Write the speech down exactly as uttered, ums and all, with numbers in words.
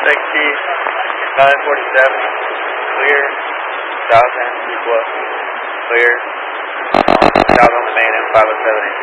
Thank Chief, nine forty-seven, clear, south end, east west, clear, um, south on the main M five oh seven.